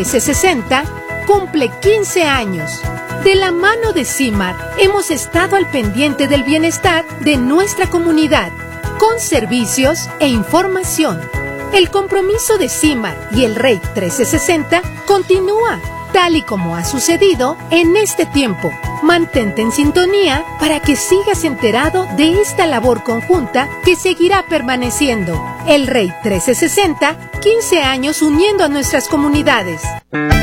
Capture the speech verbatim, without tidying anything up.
trece sesenta cumple quince años. De la mano de CIMAR hemos estado al pendiente del bienestar de nuestra comunidad, con servicios e información. El compromiso de CIMAR y el R E I trece sesenta continúa, tal y como ha sucedido en este tiempo. Mantente en sintonía para que sigas enterado de esta labor conjunta que seguirá permaneciendo. El R E I trece sesenta, quince años uniendo a nuestras comunidades.